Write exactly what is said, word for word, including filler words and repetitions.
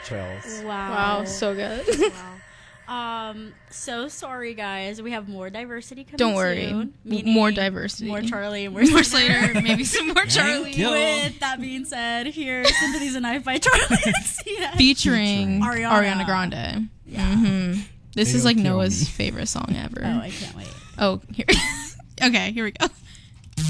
Trails. Wow. Wow, so good. Wow. Um, so sorry, guys. We have more diversity coming Don't worry. soon. M- more diversity. More Charlie and more, More Slater. Slater. Maybe some more Charlie. you. With that being said, here's Sympathies and Knife by Charlie and C S. Featuring Ariana. Ariana, Grande. Yeah. hmm This They is don't like kill Noah's me. favorite song ever. Oh, I can't wait. Oh, here. Okay, here we go.